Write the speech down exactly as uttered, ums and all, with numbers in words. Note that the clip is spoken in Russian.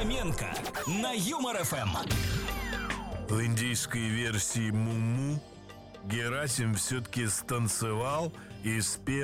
Фоменко на Юмор ФМ. В индийской версии «Муму» Герасим все-таки станцевал и спел